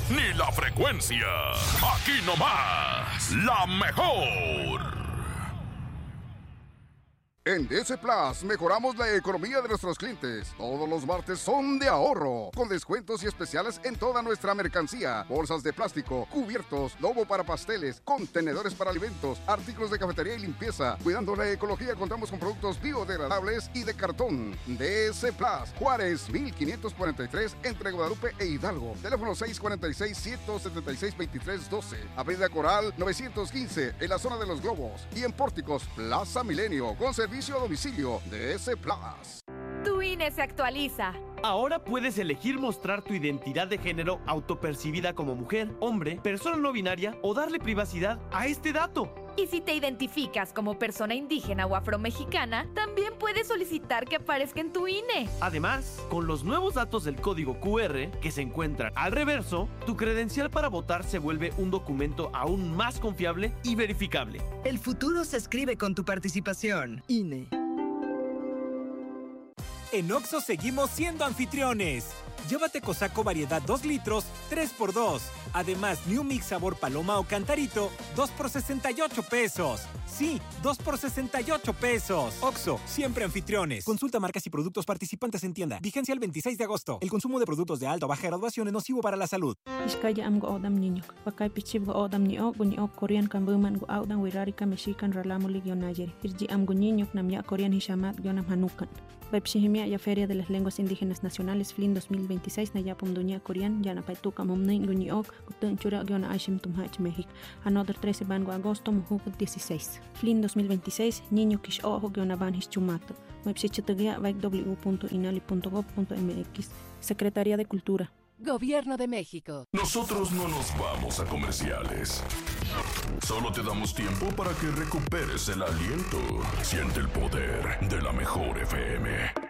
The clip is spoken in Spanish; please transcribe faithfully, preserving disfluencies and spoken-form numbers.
ni la frecuencia. Aquí nomás, la mejor. En D S Plus mejoramos la economía de nuestros clientes. Todos los martes son de ahorro, con descuentos y especiales en toda nuestra mercancía. Bolsas de plástico, cubiertos, lobo para pasteles, contenedores para alimentos, artículos de cafetería y limpieza. Cuidando la ecología, contamos con productos biodegradables y de cartón. D S Plus, Juárez mil quinientos cuarenta y tres, entre Guadalupe e Hidalgo. Teléfono seis cuatro seis, uno siete seis, dos tres uno dos. Avenida Coral novecientos quince, en la zona de los Globos. Y en Pórticos, Plaza Milenio, con servicio a domicilio. D S Plus. Tu I N E se actualiza. Ahora puedes elegir mostrar tu identidad de género autopercibida como mujer, hombre, persona no binaria o darle privacidad a este dato. Y si te identificas como persona indígena o afromexicana, también puedes solicitar que aparezca en tu I N E. Además, con los nuevos datos del código Q R que se encuentran al reverso, tu credencial para votar se vuelve un documento aún más confiable y verificable. El futuro se escribe con tu participación. I N E. En Oxxo seguimos siendo anfitriones. Llévate Cosaco variedad dos litros, tres por dos. Además, New Mix sabor paloma o cantarito, dos por sesenta y ocho pesos. Sí, dos por sesenta y ocho pesos. Oxxo, siempre anfitriones. Consulta marcas y productos participantes en tienda. Vigencia el veintiséis de agosto. El consumo de productos de alta o baja graduación es nocivo para la salud. Iskaya am go odam niño. Pakai pichib go odam ni ok ni ok Korean kan buman go audan wirarika mexican ralamulig yonayer. Irji am go niño nam ya Korean hishamat yonam hanukan. Baipshihimia ya Feria de las Lenguas Indígenas Nacionales F L I N dos mil veintiséis Nayapum Duña Korean Yana Paituka Mumnin Guñi Ok Gutun Chura Giona Ashim Tumhach México. Another trece Bango Agosto Mujuk dieciséis. F L I N dos mil veintiséis Niño Kish Ojo Giona Banhis Chumato. Website Vaik w punto inali punto gov punto m x. Secretaría de Cultura. Gobierno de México. Nosotros no nos vamos a comerciales. Solo te damos tiempo para que recuperes el aliento. Siente el poder de la mejor F M.